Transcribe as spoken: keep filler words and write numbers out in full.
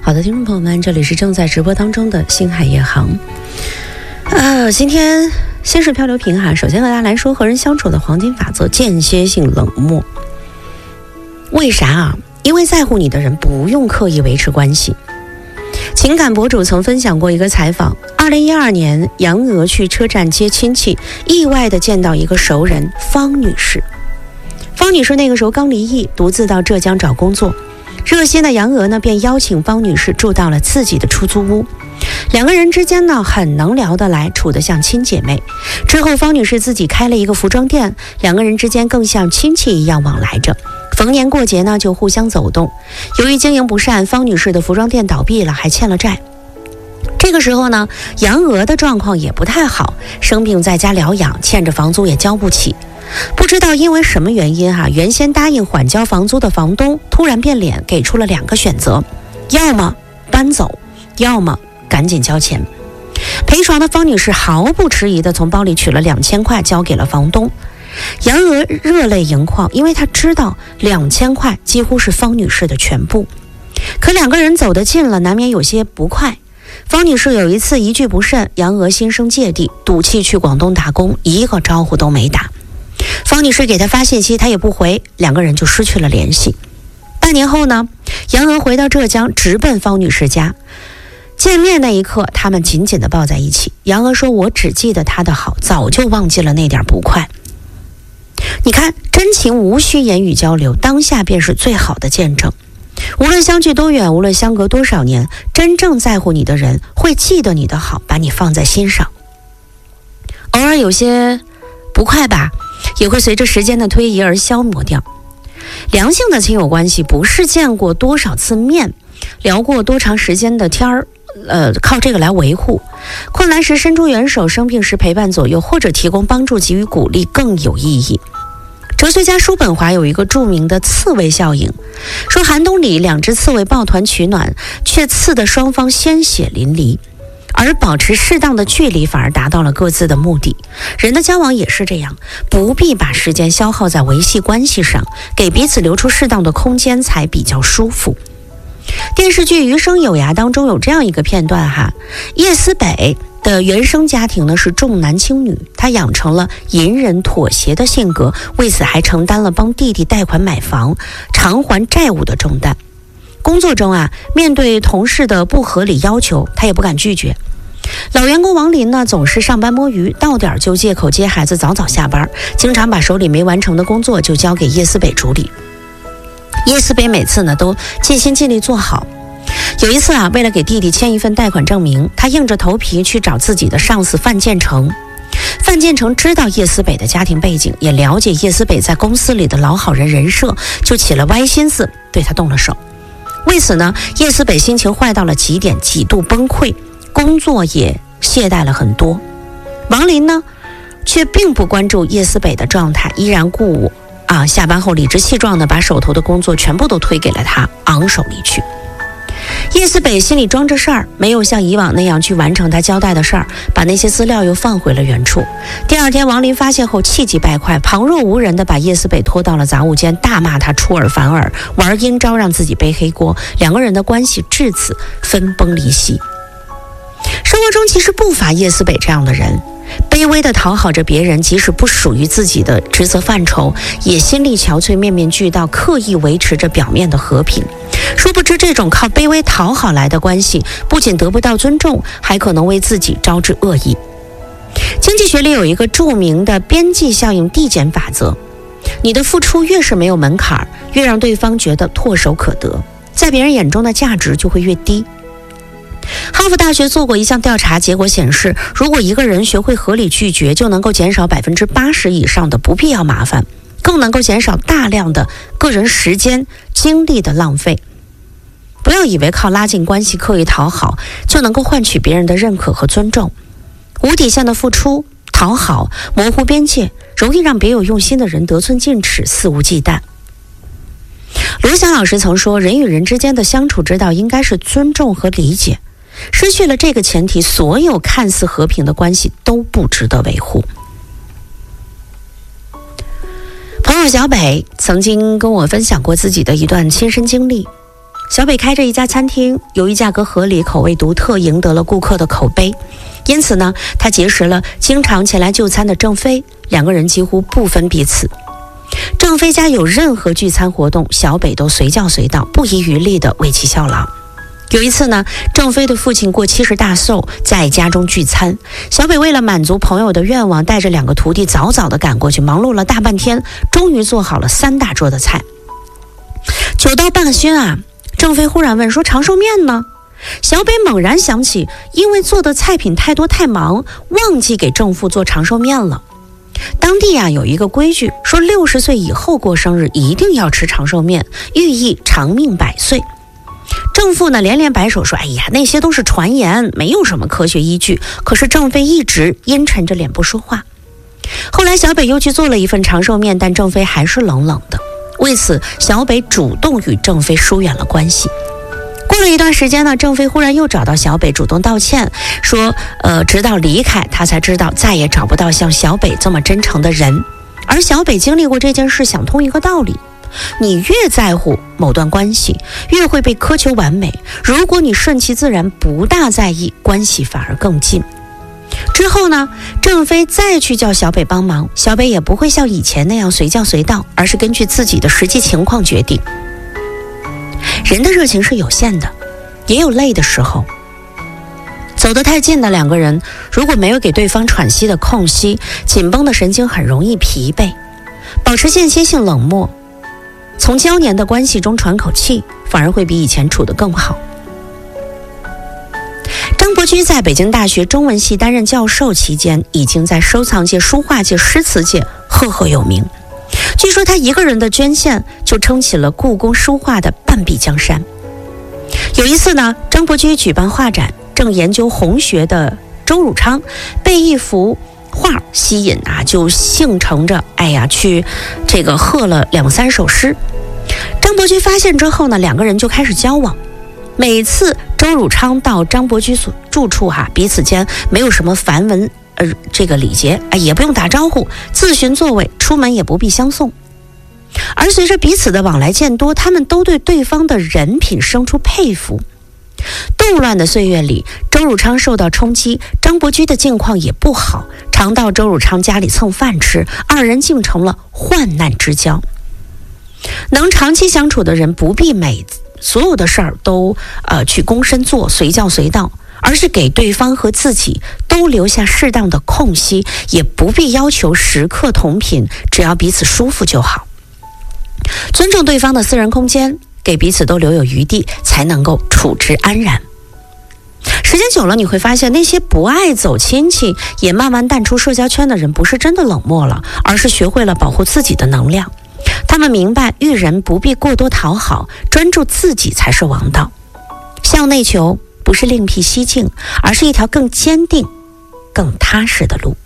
好的，听众朋友们，这里是正在直播当中的星海夜航。呃，今天先是漂流瓶哈，首先和大家来说和人相处的黄金法则：间歇性冷漠。为啥啊？因为在乎你的人不用刻意维持关系。情感博主曾分享过一个采访：二零一二年，杨娥去车站接亲戚，意外的见到一个熟人方女士。方女士那个时候刚离异，独自到浙江找工作。热心的杨娥呢，便邀请方女士住到了自己的出租屋。两个人之间呢，很能聊得来，处得像亲姐妹。之后，方女士自己开了一个服装店，两个人之间更像亲戚一样往来着。逢年过节呢，就互相走动。由于经营不善，方女士的服装店倒闭了，还欠了债。这个时候呢，杨娥的状况也不太好，生病在家疗养，欠着房租也交不起。不知道因为什么原因哈、啊，原先答应缓交房租的房东突然变脸，给出了两个选择：要么搬走，要么赶紧交钱。陪床的方女士毫不迟疑地从包里取了两千块，交给了房东。杨娥热泪盈眶，因为她知道两千块几乎是方女士的全部。可两个人走得近了，难免有些不快。方女士有一次一句不慎，杨娥心生芥蒂，赌气去广东打工，一个招呼都没打。方女士给她发信息，她也不回，两个人就失去了联系。半年后呢，杨娥回到浙江，直奔方女士家。见面那一刻，他们紧紧地抱在一起。杨娥说：“我只记得她的好，早就忘记了那点不快。”你看，真情无需言语交流，当下便是最好的见证。无论相距多远，无论相隔多少年，真正在乎你的人会记得你的好，把你放在心上。偶尔有些不快吧，也会随着时间的推移而消磨掉。良性的亲友关系不是见过多少次面，聊过多长时间的天儿，呃，靠这个来维护。困难时伸出援手，生病时陪伴左右，或者提供帮助，给予鼓励更有意义。哲学家叔本华有一个著名的刺猬效应，说寒冬里两只刺猬抱团取暖，却刺得双方鲜血淋漓，而保持适当的距离反而达到了各自的目的。人的交往也是这样，不必把时间消耗在维系关系上，给彼此留出适当的空间才比较舒服。电视剧《余生有涯》当中有这样一个片段哈，叶思北的原生家庭呢是重男轻女，他养成了隐忍妥协的性格，为此还承担了帮弟弟贷款买房、偿还债务的重担。工作中啊，面对同事的不合理要求，他也不敢拒绝。老员工王林呢，总是上班摸鱼，到点就借口接孩子早早下班，经常把手里没完成的工作就交给叶思北处理。叶思北每次呢都尽心尽力做好。有一次啊，为了给弟弟签一份贷款证明，他硬着头皮去找自己的上司范建成。范建成知道叶思北的家庭背景，也了解叶思北在公司里的老好人人设，就起了歪心思，对他动了手。为此呢，叶思北心情坏到了极点，几度崩溃，工作也懈怠了很多。王林呢，却并不关注叶思北的状态，依然故我啊，下班后理直气壮地把手头的工作全部都推给了他，昂首离去。叶思北心里装着事儿，没有像以往那样去完成他交代的事儿，把那些资料又放回了原处。第二天，王林发现后气急败坏，旁若无人地把叶思北拖到了杂物间，大骂他出尔反尔，玩阴招让自己背黑锅。两个人的关系至此分崩离析。生活中其实不乏叶思北这样的人，卑微地讨好着别人，即使不属于自己的职责范畴，也心力憔悴，面面俱到，刻意维持着表面的和平。殊不知，这种靠卑微讨好来的关系，不仅得不到尊重，还可能为自己招致恶意。经济学里有一个著名的边际效应递减法则，你的付出越是没有门槛，越让对方觉得唾手可得，在别人眼中的价值就会越低。哈佛大学做过一项调查，结果显示，如果一个人学会合理拒绝，就能够减少百分之八十以上的不必要麻烦，更能够减少大量的个人时间、精力的浪费。不要以为靠拉近关系、刻意讨好就能够换取别人的认可和尊重。无底线的付出、讨好、模糊边界，容易让别有用心的人得寸进尺、肆无忌惮。罗翔老师曾说，人与人之间的相处之道应该是尊重和理解。失去了这个前提，所有看似和平的关系都不值得维护。朋友小北曾经跟我分享过自己的一段亲身经历。 小北开着一家餐厅，由于价格合理、口味独特，赢得了顾客的口碑。因此呢，他结识了经常前来就餐的郑飞，两个人几乎不分彼此。郑飞家有任何聚餐活动，小北都随叫随到，不遗余力地为其效劳。有一次呢，郑飞的父亲过七十大寿，在家中聚餐，小北为了满足朋友的愿望，带着两个徒弟早早地赶过去，忙碌了大半天，终于做好了三大桌的菜。酒到半酣啊，郑飞忽然问说：“长寿面呢？”小北猛然想起，因为做的菜品太多太忙，忘记给郑父做长寿面了。当地啊有一个规矩，说六十岁以后过生日一定要吃长寿面，寓意长命百岁。郑父呢连连摆手说：“哎呀，那些都是传言，没有什么科学依据。”可是郑飞一直阴沉着脸不说话。后来小北又去做了一份长寿面，但郑飞还是冷冷的。为此，小北主动与郑飞疏远了关系。过了一段时间呢，郑飞忽然又找到小北，主动道歉，说呃，直到离开他才知道再也找不到像小北这么真诚的人。而小北经历过这件事，想通一个道理：你越在乎某段关系，越会被苛求完美。如果你顺其自然，不大在意，关系反而更近。之后呢，郑飞再去叫小北帮忙，小北也不会像以前那样随叫随到，而是根据自己的实际情况决定。人的热情是有限的，也有累的时候。走得太近的两个人，如果没有给对方喘息的空隙，紧绷的神经很容易疲惫。保持间歇性冷漠，从交年的关系中喘口气，反而会比以前处得更好。张伯驹在北京大学中文系担任教授期间，已经在收藏界、书画界、诗词界赫赫有名。据说他一个人的捐献就撑起了故宫书画的半壁江山。有一次呢，张伯驹举办画展，正研究红学的周汝昌被一幅画吸引啊，就兴乘着哎呀去这个贺了两三首诗。张伯驹发现之后呢，两个人就开始交往。每次周汝昌到张伯驹所住处哈、啊，彼此间没有什么繁文呃这个礼节，哎也不用打招呼，自寻座位，出门也不必相送。而随着彼此的往来渐多，他们都对对方的人品生出佩服。动乱的岁月里，周汝昌受到冲击，张伯驹的境况也不好，常到周汝昌家里蹭饭吃，二人竟成了患难之交。能长期相处的人，不必每所有的事儿都呃去躬身做，随叫随到，而是给对方和自己都留下适当的空隙，也不必要求时刻同频，只要彼此舒服就好。尊重对方的私人空间，给彼此都留有余地，才能够处之安然。时间久了，你会发现那些不爱走亲戚，也慢慢淡出社交圈的人，不是真的冷漠了，而是学会了保护自己的能量。他们明白遇人不必过多讨好，专注自己才是王道。向内求不是另辟蹊径，而是一条更坚定、更踏实的路。